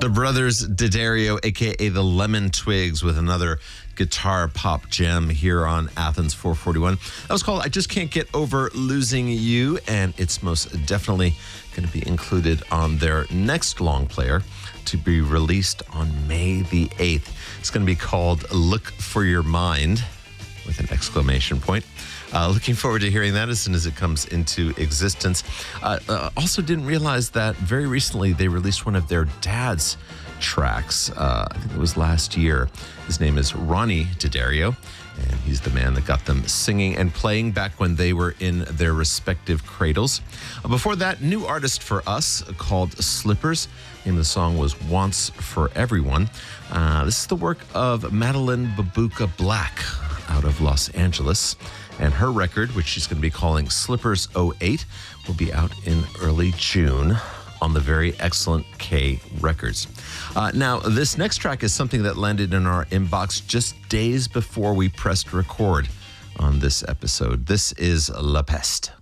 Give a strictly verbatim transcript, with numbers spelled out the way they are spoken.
The Brothers D'Addario, a k a the Lemon Twigs, with another guitar pop gem here on Athens four forty-one. That was called I Just Can't Get Over Losing You, and it's most definitely going to be included on their next long player to be released on May the eighth. It's going to be called Look for Your Mind, with an exclamation point. Uh, looking forward to hearing that as soon as it comes into existence. Uh, uh, also didn't realize that very recently they released one of their dad's tracks. Uh, I think it was last year. His name is Ronnie D'Addario, and he's the man that got them singing and playing back when they were in their respective cradles. Uh, before that, new artist for us called Slippers. The name of the song was Wants for Everyone. Uh, this is the work of Madeline Babuka Black out of Los Angeles. And her record, which she's going to be calling Slippers oh eight, will be out in early June on the very excellent K Records. Uh, now, this next track is something that landed in our inbox just days before we pressed record on this episode. This is La Peste.